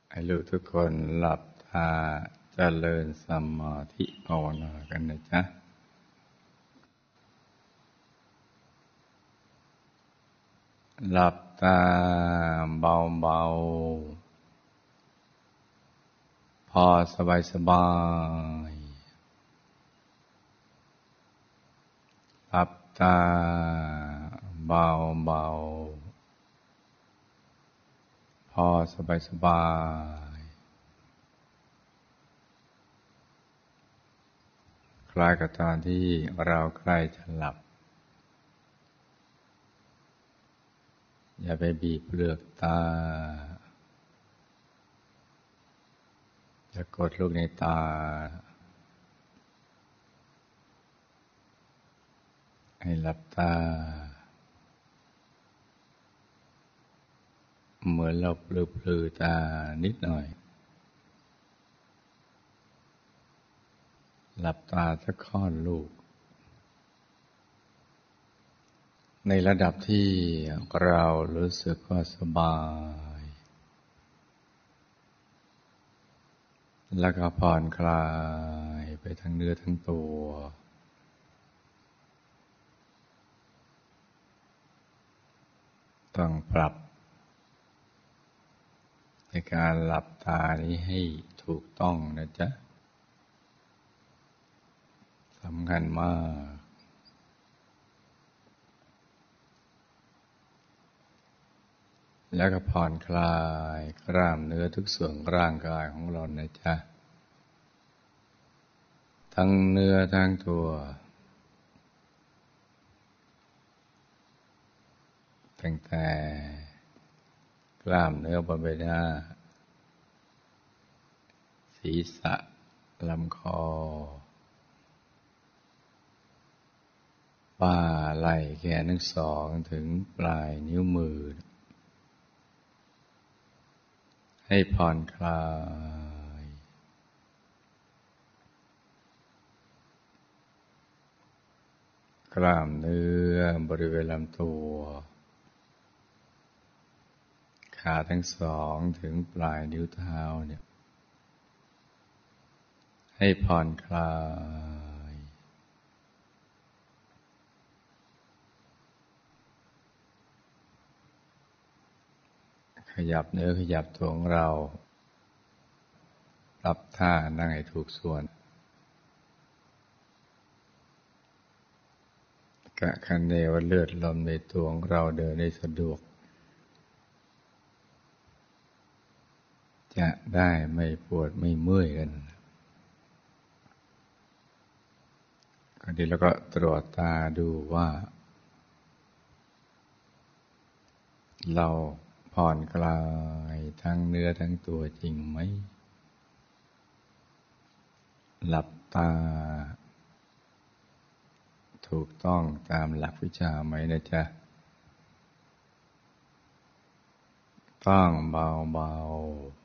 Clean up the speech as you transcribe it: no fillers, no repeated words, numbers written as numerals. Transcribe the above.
ให้ลูกทุกคนหลับตาเจริญสมาธิภาวนากันนะจ๊ะหลับตาเบาๆพอสบายหลับตาเบาๆพอสบายคล้ายกับตอนที่เราใกล้จะหลับอย่าไปบีบเปลือกตาอย่ากดลูกในตาให้หลับตาเหมือนเราปลือตานิดหน่อยหลับตาสักค่อนลูกในระดับที่เรารู้สึกว่าสบายแล้วก็ผ่อนคลายไปทั้งเนื้อทั้งตัวต้องปรับในการหลับตานี้ให้ถูกต้องนะจ๊ะสำคัญมากแล้วก็ผ่อนคลายกล้ามเนื้อทุกส่วนร่างกายของเรานะจ๊ะทั้งเนื้อทั้งตัวตั้งแต่กล้ามเนื้อบนใบหน้าศีรษะลำคอบ่าไหล่แขนทั้งสองถึงปลายนิ้วมือให้ผ่อนคลายกล้ามเนื้อบริเวณลำตัวขาทั้งสองถึงปลายนิ้วเท้าเนี่ยให้ผ่อนคลายขยับเนื้อขยับตัวของเราปรับท่านั่งให้ถูกส่วนกะคะเนว่าเลือดลมในตัวของเราเดินได้สะดวกจะได้ไม่ปวดไม่เมื่อยกันก็ดีแล้วก็ตรวจตาดูว่าเราผ่อนคลายทั้งเนื้อทั้งตัวจริงไหมหลับตาถูกต้องตามหลักวิชาไหมนะจ๊ะต้องเบา